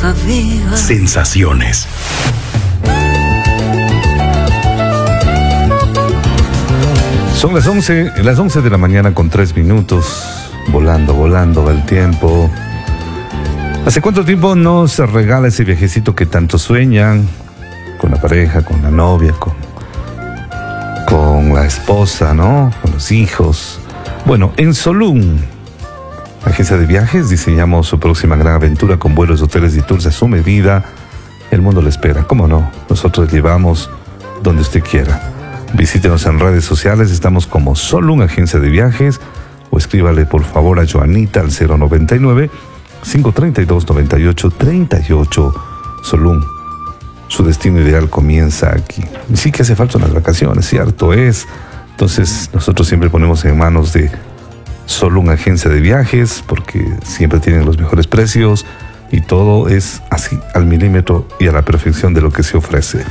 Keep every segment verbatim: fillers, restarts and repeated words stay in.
sabía. Sensaciones. Son las once, las once de la mañana con tres minutos. Volando, volando va el tiempo. ¿Hace cuánto tiempo no se regala ese viajecito que tanto sueñan? Con la pareja, con la novia, con, con la esposa, ¿no? Con los hijos. Bueno, en Solún, agencia de viajes, diseñamos su próxima gran aventura con vuelos, hoteles y tours a su medida. El mundo le espera, ¿cómo no? Nosotros llevamos donde usted quiera. Visítenos en redes sociales, estamos como Solún Agencia de Viajes, o escríbale por favor a Joanita al cero noventa y nueve, cinco treinta y dos, noventa y ocho, treinta y ocho. Solún, su destino ideal comienza aquí. Y sí que hace falta unas vacaciones, cierto es. Entonces nosotros siempre ponemos en manos de Solún Agencia de Viajes, porque siempre tienen los mejores precios y todo es así, al milímetro y a la perfección de lo que se ofrece.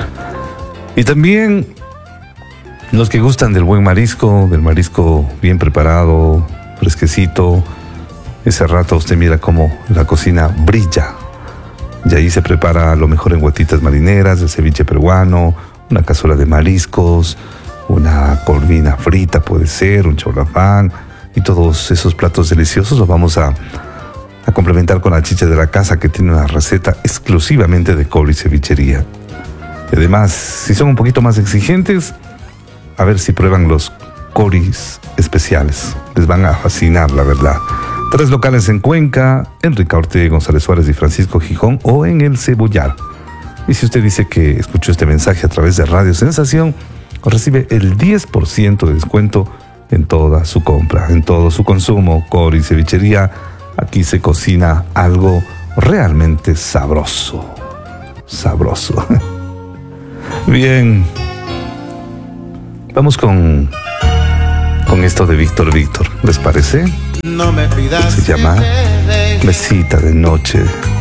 Y también los que gustan del buen marisco, del marisco bien preparado, fresquecito, ese rato usted mira cómo la cocina brilla. Y ahí se prepara lo mejor en guatitas marineras, el ceviche peruano, una cazuela de mariscos, una corvina frita puede ser, un chaulafán, y todos esos platos deliciosos los vamos a, a complementar con la chicha de la casa, que tiene una receta exclusivamente de col y cevichería. Y además, si son un poquito más exigentes, a ver si prueban los coris especiales. Les van a fascinar, la verdad. Tres locales en Cuenca, Enrique Ortega, González Suárez y Francisco Gijón, o en El Cebollar. Y si usted dice que escuchó este mensaje a través de Radio Sensación, recibe el diez por ciento de descuento en toda su compra, en todo su consumo. Cori Cevichería, aquí se cocina algo realmente sabroso. Sabroso. Bien. Vamos con, con esto de Víctor Víctor, ¿les parece? No me pidas. Se llama Mesita de Noche.